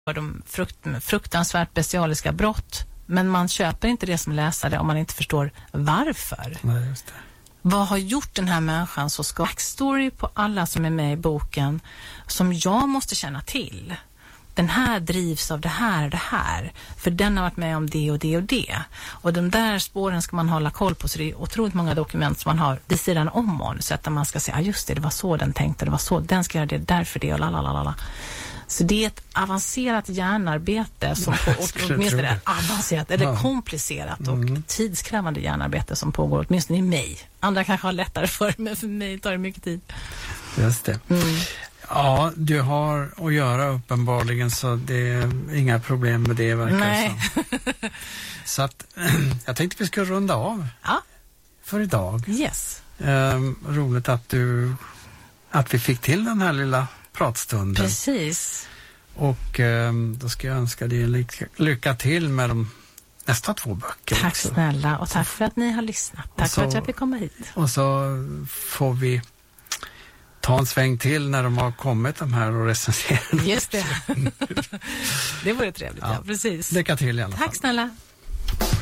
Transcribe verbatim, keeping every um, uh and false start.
de frukt, fruktansvärt bestialiska brott, men man köper inte det som läsare om man inte förstår varför. Nej, just det. Vad har gjort den här människan så ska backstory på alla som är med i boken som jag måste känna till. Den här drivs av det här och det här. För den har varit med om det och det och det. Och de där spåren ska man hålla koll på. Så det är otroligt många dokument som man har vid sidan om man. Så att man ska säga, ah, just det, det var så den tänkte. Det var så, den ska göra det, därför det och lalalala. Så det är ett avancerat hjärnarbete som på, och, åtminstone är avancerat eller ja. komplicerat och mm. tidskrävande hjärnarbete som pågår åtminstone i mig. Andra kanske har lättare för, men för mig tar det mycket tid. Just det. Mm. Ja, du har att göra uppenbarligen, så det är inga problem med det, verkar Nej. som. Så att jag tänkte vi ska runda av ja. för idag. Yes. Um, roligt att du att vi fick till den här lilla pratstunden. Precis. Och um, då ska jag önska dig lycka, lycka till med de nästa två böcker. Tack också. Snälla, och tack för att ni har lyssnat. Tack så, för att jag fick komma hit. Och så får vi ta en sväng till när de har kommit, de här, och recensera. Just det. Det vore trevligt, ja. ja. Precis. Lycka till i alla fall. Tack snälla.